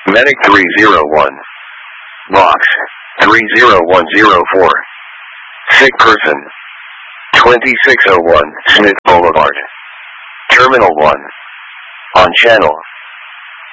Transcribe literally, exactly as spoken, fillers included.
Medic three zero one. Box three zero one zero four. Sick person. twenty-six oh one Smith Boulevard. Terminal one. On channel